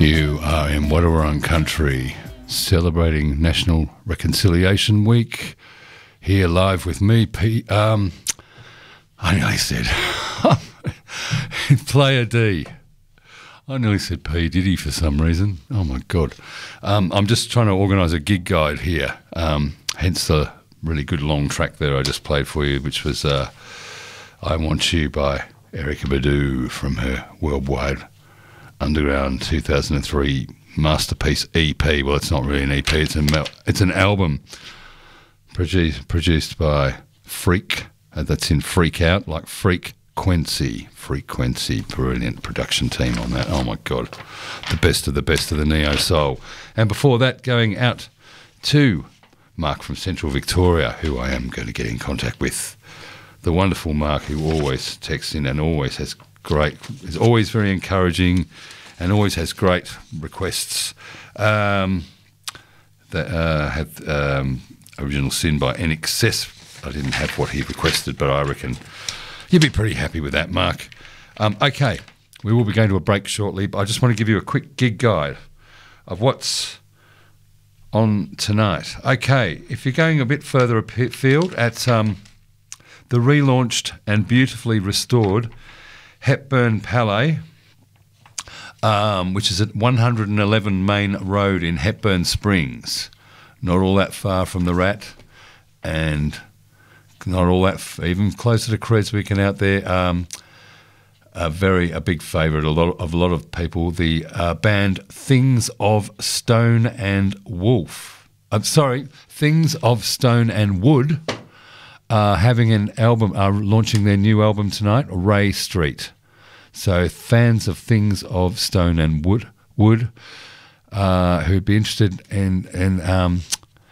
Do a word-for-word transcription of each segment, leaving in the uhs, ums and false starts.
You are in Wadawurrung country, celebrating National Reconciliation Week. Here live with me, P. Um, I nearly said Player D. I nearly said P. Diddy for some reason. Oh my God! Um, I'm just trying to organise a gig guide here. Um, hence the really good long track there I just played for you, which was uh, "I Want You" by Erykah Badu from her Worldwide Underground two thousand three masterpiece E P. Well, it's not really an E P, it's, a mel- it's an album produced, produced by Freak, uh, that's in Freak Out, like Frequency. Frequency, brilliant production team on that. Oh my God, the best of the best of the Neo Soul. And before that, going out to Mark from Central Victoria, who I am going to get in contact with. The wonderful Mark, who always texts in and always has great, is always very encouraging and always has great requests. Um, that uh, had um, Original Sin by N X S. I didn't have what he requested, but I reckon you'd be pretty happy with that, Mark. Um, okay, we will be going to a break shortly, but I just want to give you a quick gig guide of what's on tonight. Okay, if you're going a bit further afield at um, the relaunched and beautifully restored Hepburn Palais, um, which is at one hundred eleven Main Road in Hepburn Springs, not all that far from the Rat, and not all that f- even closer to Creswick and out there. Um, a very a big favourite a lot of a lot of people. The uh, band Things of Stone and Wolf. I'm sorry, Things of Stone and Wood. Uh, having an album, are uh, launching their new album tonight, Ray Street. So fans of Things of Stone and Wood, Wood, uh, who'd be interested in in um,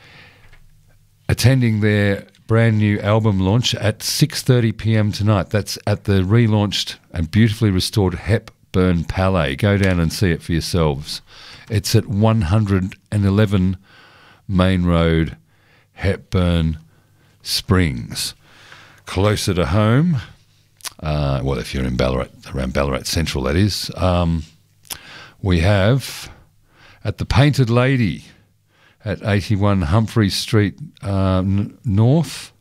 attending their brand new album launch at six thirty p.m. tonight. That's at the relaunched and beautifully restored Hepburn Palais. Go down and see it for yourselves. It's at one hundred eleven Main Road, Hepburn Springs, closer to home. Uh, well, if you're in Ballarat, around Ballarat Central, that is. Um, we have at the Painted Lady at eighty-one Humphrey Street uh, n- North,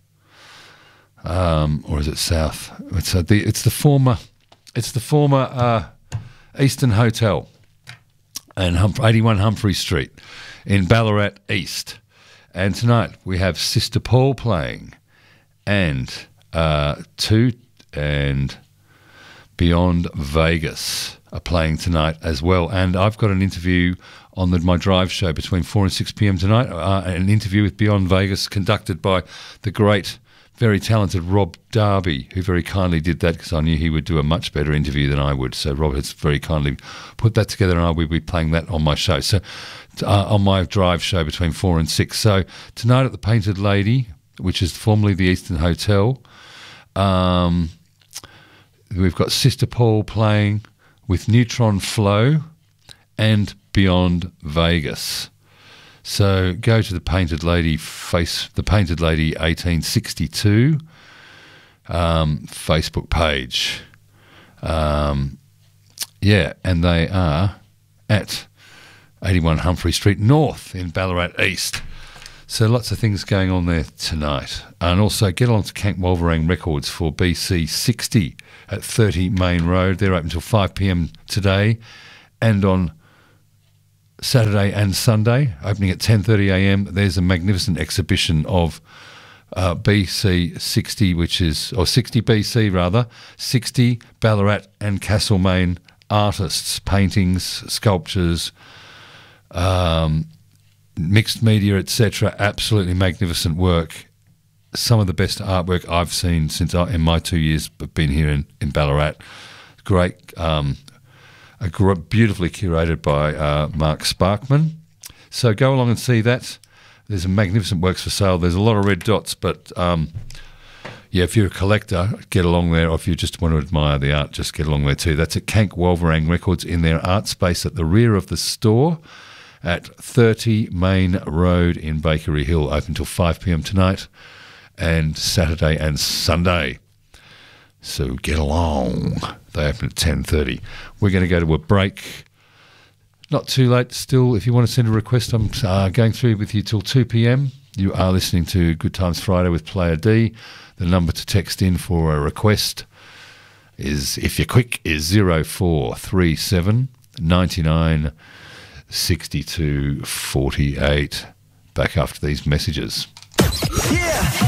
um, or is it South? It's uh, the it's the former it's the former uh, Eastern Hotel, and hum- eighty-one Humphrey Street in Ballarat East. And tonight we have Sister Paul playing, and uh, two and Beyond Vegas are playing tonight as well. And I've got an interview on the, my drive show between four and six p.m. tonight, uh, an interview with Beyond Vegas conducted by the great, very talented Rob Darby, who very kindly did that because I knew he would do a much better interview than I would. So Rob has very kindly put that together, and I will be playing that on my show. So uh, on my drive show between four and six. So tonight at the Painted Lady, which is formerly the Eastern Hotel, um, we've got Sister Paul playing with Neutron Flow and Beyond Vegas. So go to the Painted Lady face, the Painted Lady eighteen sixty-two um, Facebook page. Um, yeah, and they are at eighty-one Humphrey Street North in Ballarat East. So lots of things going on there tonight. And also get along to Cantwalverang Records for B C sixty at thirty Main Road. They're open until five p.m. today and on Saturday and Sunday, opening at ten thirty a.m. There's a magnificent exhibition of uh, B C sixty, which is, or sixty B C rather, sixty Ballarat and Castlemaine artists, paintings, sculptures, um, mixed media, et cetera. Absolutely magnificent work. Some of the best artwork I've seen since I, in my two years of being here in, in Ballarat. Great, um, a gr- beautifully curated by uh, Mark Sparkman. So go along and see that. There's a magnificent works for sale. There's a lot of red dots, but um, yeah, if you're a collector, get along there. Or if you just want to admire the art, just get along there too. That's at Cantwalverang Records in their art space at the rear of the store at thirty Main Road in Bakery Hill, open till five p.m. tonight and Saturday and Sunday. So get along. They open at ten thirty. We're going to go to a break. not too late still. If you want to send a request, I'm uh, going through with you till two p.m. You are listening to Good Times Friday with Player D. The number to text in for a request is, if you're quick, is zero four three seven ninety-nine sixty-two forty-eight. Back after these messages. Yeah.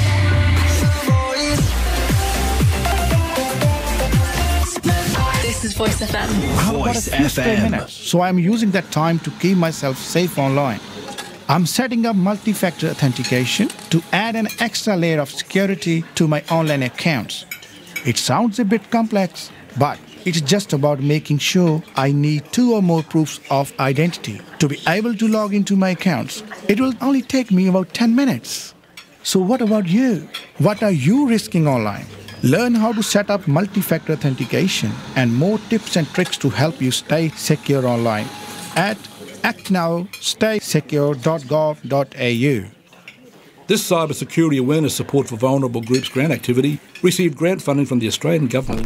This is Voice F M. Voice F M. Minutes, so I'm using that time to keep myself safe online. I'm setting up multi-factor authentication to add an extra layer of security to my online accounts. It sounds a bit complex, but it's just about making sure I need two or more proofs of identity to be able to log into my accounts. It will only take me about ten minutes. So what about you? What are you risking online? Learn how to set up multi-factor authentication and more tips and tricks to help you stay secure online at act now stay secure dot gov dot a u. This cybersecurity awareness support for vulnerable groups grant activity received grant funding from the Australian Government.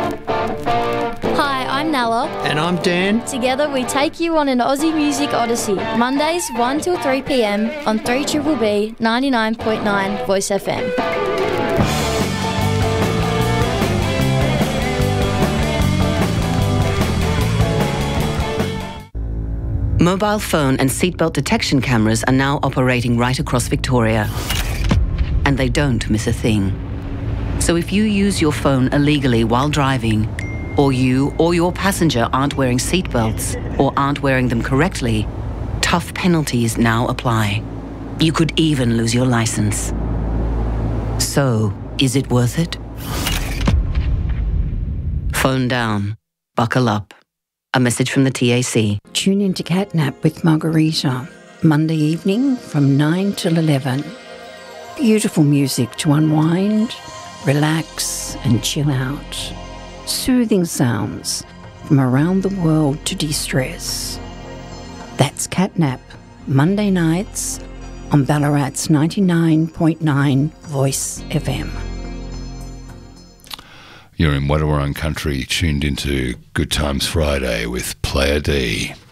Hi, I'm Nella. And I'm Dan. Together we take you on an Aussie Music Odyssey, Mondays one till three p.m. on three B B B ninety-nine point nine Voice F M. Mobile phone and seatbelt detection cameras are now operating right across Victoria. And they don't miss a thing. So if you use your phone illegally while driving, or you or your passenger aren't wearing seatbelts or aren't wearing them correctly, tough penalties now apply. You could even lose your license. So, is it worth it? Phone down. Buckle up. A message from the T A C. Tune in to Catnap with Margarita, Monday evening from nine till eleven. Beautiful music to unwind, relax and chill out. Soothing sounds from around the world to de-stress. That's Catnap, Monday nights on Ballarat's ninety-nine point nine Voice F M. You're in Wadawurrung country, tuned into Good Times Friday with Player D.